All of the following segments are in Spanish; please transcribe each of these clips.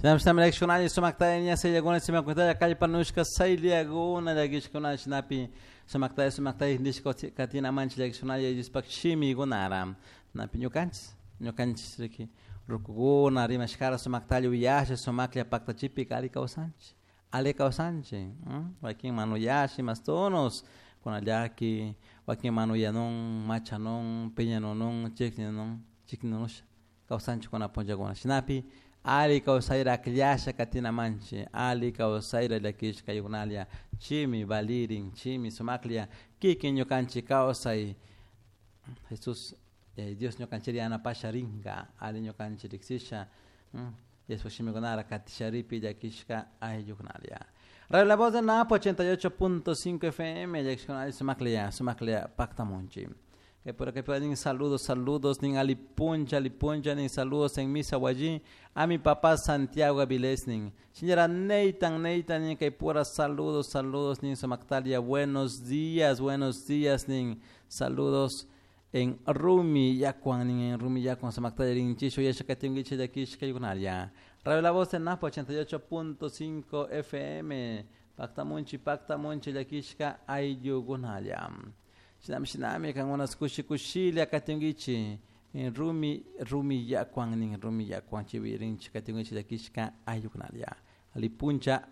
Sinam eleksyonaji sumaktaya sa yaguna si makuta kali panushka sa iliaguna lagish kuna sinapi sumaktaya hindi ko katina manch eleksyonaji dispakshimi gunaram napi nyukanch riki rukuguna rimashkara sumaktaya uyasha sumaklia pakta chipi kali kausanchi ale kausanchi wakin manu yashi mastonos kuna liaki wakin manu yanong machanong peñanonong chikninong kausanchi kuna ponja guna sinapi ali kausaira kliasha katina manche ali kausaira lakish kayunalia chimi valirin chimi sumaklia kikin yokanchi kausai Jesús Dios nyokanchiri anapasharinga ali nyokanchi diksisha Yesu shimigonara katisharipi yakishka ay yunalia Radio La Voz de Napo 88.5 FM yakishka sumaklia pacta monchi que por aquí pueden saludos nin alipuncha nin saludos en misa allí a mi papá Santiago Avilés nin señora Neitan nin que pura saludos nin Somactalia buenos días nin saludos en Rumi Yacuan Somactalia nin Chisho Yeshakatingichi de Kishka Yunalia Radio La Voz de Napo 88.5 FM pacta monchi de Kishka Ayugunalia Shinami kan unas kushilya katingichi in rumi yakwang chibirin katingichi de kishka ayuknalia alipuncha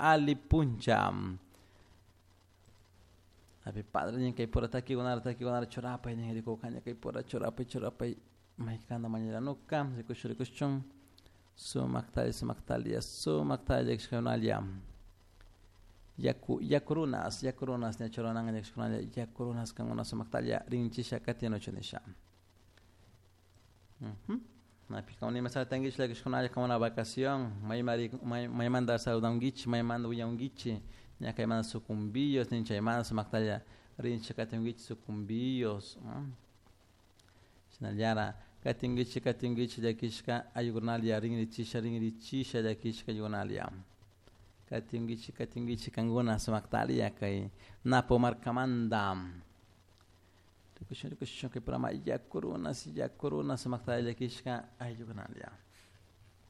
abi padre ni kay por ataki gonar chorapa ni liko kanya kay por chorapa maikanda manera no kam se kushon so maktalia kishkanalia Yakurunas ne choronang ne yakurunas kan una somaktalia rincisha katino chonisha. Na pica ni masa tangish la kishkona como una vacación, may manda saludangichi, may manda uyangichi, ya que manda sucumbillos, ni chaymanda somaktalia rincisha katingichi sucumbillos. Sinalyara katingichi de kishka ayunalia ringisha de kishka yunalia. Katingichi kanguna sumaktalia kay napo markamandam Rikushon que para yakurunas sumaktalia kishka ayugunalia